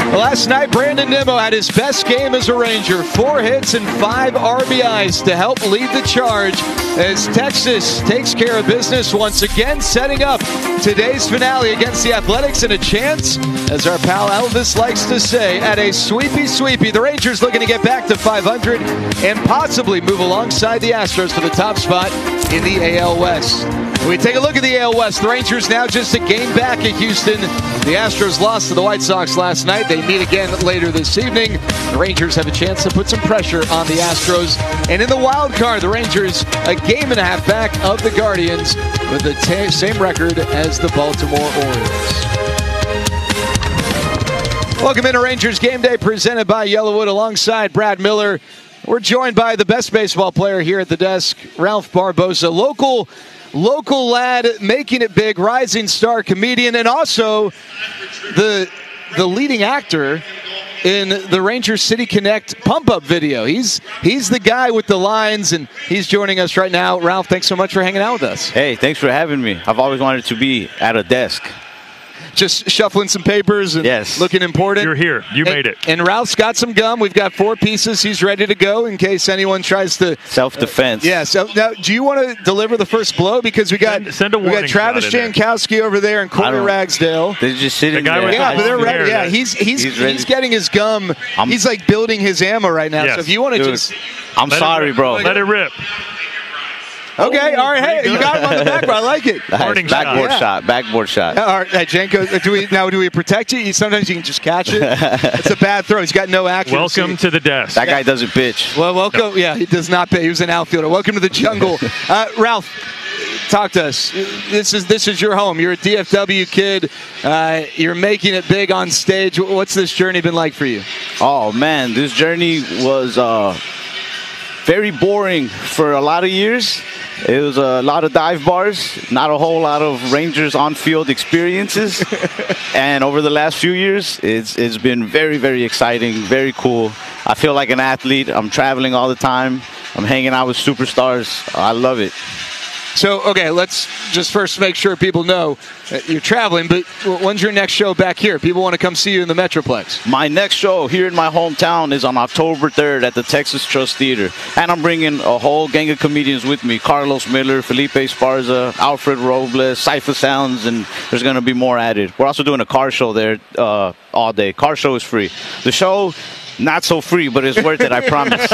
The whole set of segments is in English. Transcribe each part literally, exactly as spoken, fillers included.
Last night, Brandon Nimmo had his best game as a Ranger. Four hits and five R B Is to help lead the charge as Texas takes care of business once again, setting up today's finale against the Athletics and a chance, as our pal Elvis likes to say, at a sweepy sweepy. The Rangers looking to get back to five hundred and possibly move alongside the Astros for the top spot in the A L West. We take a look at the A L West. The Rangers now just a game back at Houston. The Astros lost to the White Sox last night. They meet again later this evening. The Rangers have a chance to put some pressure on the Astros. And in the wild card, the Rangers a game and a half back of the Guardians with the t- same record as the Baltimore Orioles. Welcome into Rangers Game Day presented by Yellowwood alongside Brad Miller. We're joined by the best baseball player here at the desk, Ralph Barbosa, local Local lad, making it big, rising star comedian, and also the the leading actor in the Rangers City Connect pump-up video. He's he's the guy with the lines, and he's joining us right now. Ralph, thanks so much for hanging out with us. Hey, thanks for having me. I've always wanted to be at a desk. Just shuffling some papers and yes. looking important. You're here. You and, made it. And Ralph's got some gum. We've got four pieces. He's ready to go in case anyone tries to... Self-defense. Uh, yeah. So now, do you want to deliver the first blow? Because we got, send, send a we got Travis Jankowski over there and Corey Ragsdale. They're just sitting the there. Yeah, but they're ready. Yeah, he's he's he's, he's getting his gum. I'm, he's like building his ammo right now. Yes. So if you want to just... I'm sorry, bro. Let it rip. Okay, all right. Hey, you got him on the back, but I like it. Nice. Backboard shot. shot. Backboard shot. All right, hey, Janko, do we now do we protect you? Sometimes you can just catch it. It's a bad throw. He's got no accuracy. Welcome to the desk. That guy doesn't pitch. Well, welcome. No. Yeah, he does not pitch. He was an outfielder. Welcome to the jungle, uh, Ralph. Talk to us. This is this is your home. You're a D F W kid. Uh, you're making it big on stage. What's this journey been like for you? Oh man, this journey was uh, very boring for a lot of years. It was a lot of dive bars, not a whole lot of Rangers on-field experiences. And over the last few years, it's it's been very, very exciting, very cool. I feel like an athlete. I'm traveling all the time. I'm hanging out with superstars. I love it. So, okay, let's just first make sure people know that you're traveling, but when's your next show back here? People want to come see you in the Metroplex. My next show here in my hometown is on October third at the Texas Trust Theater. And I'm bringing a whole gang of comedians with me. Carlos Miller, Felipe Esparza, Alfred Robles, Cypher Sounds, and there's going to be more added. We're also doing a car show there uh, all day. Car show is free. The show... not so free, but it's worth it, I promise.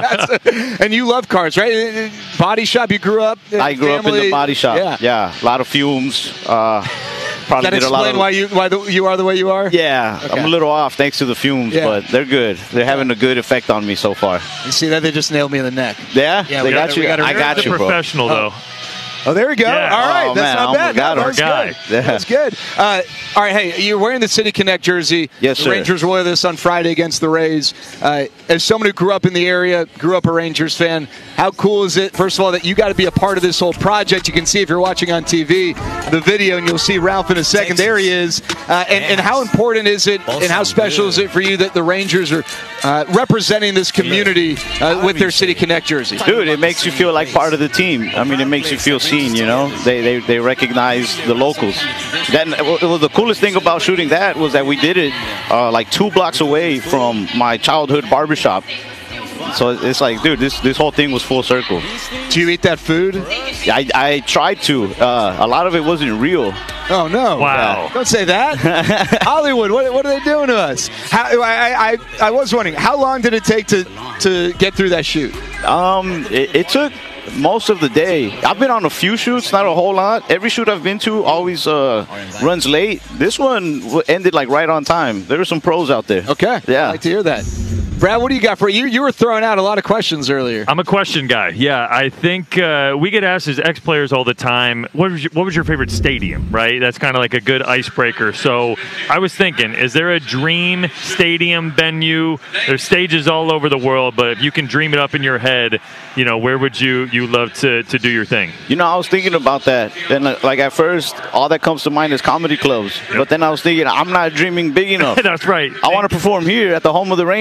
And you love cars, right? Body shop, you grew up? I grew family. up in the body shop. Yeah, yeah, a lot of fumes. Uh, probably Does that did a lot explain of, why you why the, you are the way you are? Yeah, okay. I'm a little off thanks to the fumes, yeah. but they're good. They're having a good effect on me so far. You see that? They just nailed me in the neck. Yeah? Yeah, they we got, got you. We got I got you, bro. Professional, though. Oh. Oh, there we go. Yeah. All right. Oh, That's man, not bad. got that our was guy. good. Yeah. That's good. Uh, all right. Hey, you're wearing the City Connect jersey. Yes, the sir. Rangers wore this on Friday against the Rays. Uh, as someone who grew up in the area, grew up a Rangers fan, how cool is it, first of all, that you got to be a part of this whole project? You can see if you're watching on T V the video, and you'll see Ralph in a second. There he is. Uh, and, and how important is it, and how special is it for you that the Rangers are uh, representing this community uh, with their City Connect jersey? Dude, it makes you feel like part of the team. I mean, it makes you feel seen, you know? They, they, they recognize the locals. Then, well, the coolest thing about shooting that was that we did it uh, like two blocks away from my childhood barbershop. So it's like, dude, this this whole thing was full circle. Do you eat that food? I, I tried to. Uh, a lot of it wasn't real. Oh, no. Wow. Don't say that. Hollywood, what, what are they doing to us? How, I, I, I was wondering, how long did it take to, to get through that shoot? Um, it, it took most of the day. I've been on a few shoots, not a whole lot. Every shoot I've been to always uh, runs late. This one ended like right on time. There were some pros out there. Okay. Yeah. I like to hear that. Brad, what do you got for you? You were throwing out a lot of questions earlier. I'm a question guy. Yeah, I think uh, we get asked as ex-players all the time, what was, your, what was your favorite stadium, right? That's kind of like a good icebreaker. So I was thinking, is there a dream stadium venue? There's stages all over the world, but if you can dream it up in your head, you know, where would you you love to, to do your thing? You know, I was thinking about that. And like at first, all that comes to mind is comedy clubs. Yep. But then I was thinking, I'm not dreaming big enough. That's right. I want to perform here at the home of the Rangers. That's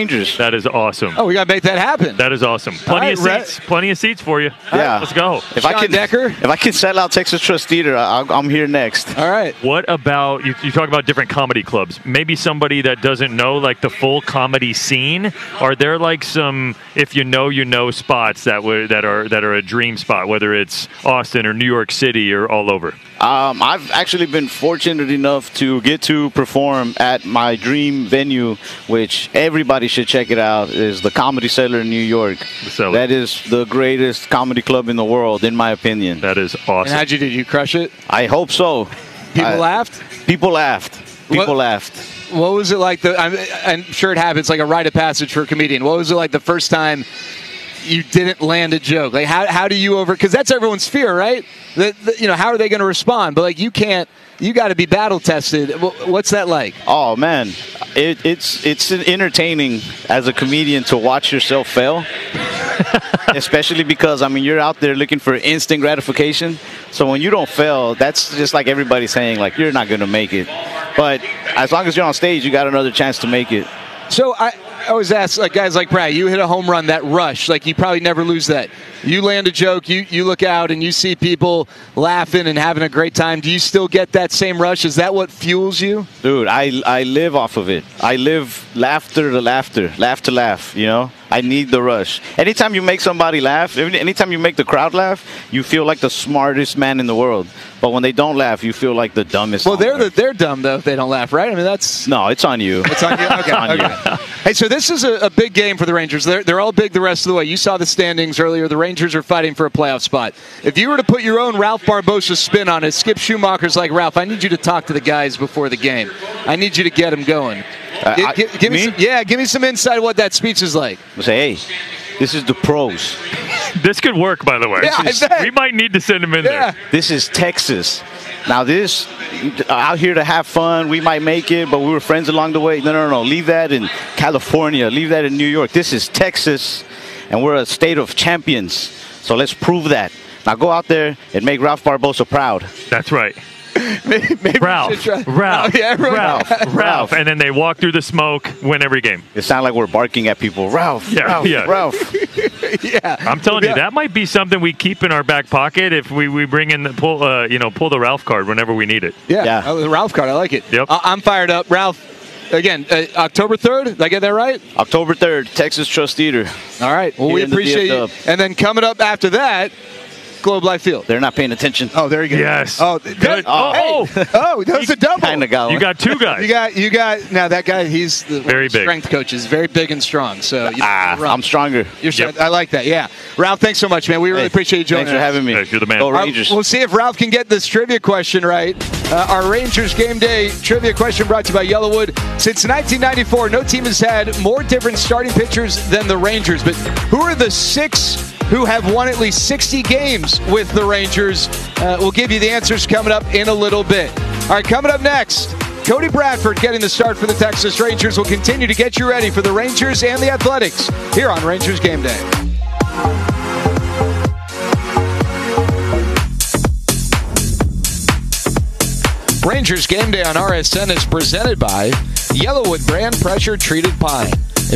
That is awesome. Oh, we got to make that happen. That is awesome. Plenty right, of Rhett. seats. Plenty of seats for you. Yeah. Let's go. If I Sean can, Decker? if I can sell out Texas Trust Theater, I- I'm here next. All right. What about you? You talk about different comedy clubs. Maybe somebody that doesn't know like the full comedy scene. Are there like some, if you know, you know, spots that would that are that are a dream spot, whether it's Austin or New York City or all over? Um, I've actually been fortunate enough to get to perform at my dream venue, which everybody should check it out, is the Comedy Cellar in New York. The Cellar. That is the greatest comedy club in the world, in my opinion. That is And awesome. how'd you do? Did you crush it? I hope so. People I- laughed? People laughed. People What- laughed. What was it like? The I'm, I'm sure it happens like a rite of passage for a comedian. What was it like the first time you didn't land a joke? Like how how do you over? Because that's everyone's fear, right? That that, you know, how are they going to respond? But like you can't. You got to be battle tested. Wh- What's that like? Oh man, it, it's it's entertaining as a comedian to watch yourself fail, especially because I mean you're out there looking for instant gratification. So when you don't fail, that's just like everybody saying like you're not gonna make it. But as long as you're on stage, you got another chance to make it. So I, I always ask like guys like Brad, you hit a home run, that rush, like you probably never lose that. You land a joke, you, you look out and you see people laughing and having a great time. Do you still get that same rush? Is that what fuels you? Dude, I, I live off of it. I live laughter to laughter, laugh to laugh, you know? I need the rush. Anytime you make somebody laugh, anytime you make the crowd laugh, you feel like the smartest man in the world. But when they don't laugh, you feel like the dumbest. Well, on they're the, earth. they're dumb though if they don't laugh, right? I mean that's No, it's on you. it's on you. Okay, on you. okay. Hey, so this is a, a big game for the Rangers. They're they're all big the rest of the way. You saw the standings earlier. The Rangers are fighting for a playoff spot. If you were to put your own Ralph Barbosa spin on it, Skip Schumacher's like, Ralph, I need you to talk to the guys before the game. I need you to get them going. Uh, Gi- I- gi- give me, me? some, yeah, give me some insight of what that speech is like. I say, hey, this is the pros. This could work, by the way. Yeah, I This is- bet. we might need to send him in Yeah. there. This is Texas. Now this, out here to have fun. We might make it, but we were friends along the way. No, no, no. Leave that in California. Leave that in New York. This is Texas, and we're a state of champions. So let's prove that. Now go out there and make Ralph Barbosa proud. That's right. Maybe, maybe we Ralph, should try- Ralph, Oh, yeah, everyone- Ralph, Ralph, and then they walk through the smoke, win every game. It sounds like we're barking at people. Ralph, Yeah, Ralph, yeah. Ralph. yeah. I'm telling Yeah. you, that might be something we keep in our back pocket if we, we bring in the pull, uh, you know, pull the Ralph card whenever we need it. Yeah, Yeah. Oh, the Ralph card. I like it. Yep. I- I'm fired up. Ralph, again, uh, October third. Did I get that right? October third, Texas Trust Theater. All right. Well, Here we in the appreciate D you. F W. And then coming up after that, Globe Life Field. They're not paying attention. Oh, there you go. Yes. Oh, Good. that- Oh, hey. oh, that was a double. Kind of got You one. got two guys. You got, you got. Now that guy, he's the Very big. strength coach. Is very big and strong. So you, Ah, you're rough. I'm stronger. You're Yep. strong. I like that. Yeah, Ralph. Thanks so much, man. We really Hey, appreciate you joining Thanks for us. having me. Hey, you're the man. Go All right, Rangers. We'll see if Ralph can get this trivia question right. Uh, our Rangers Game Day trivia question brought to you by Yellowwood. Since nineteen ninety-four, no team has had more different starting pitchers than the Rangers. But who are the six who have won at least sixty games with the Rangers? Uh, we'll give you the answers coming up in a little bit. All right, coming up next, Cody Bradford getting the start for the Texas Rangers will continue to get you ready for the Rangers and the Athletics here on Rangers Game Day. Rangers Game Day on R S N is presented by Yellowwood Brand Pressure Treated Pine.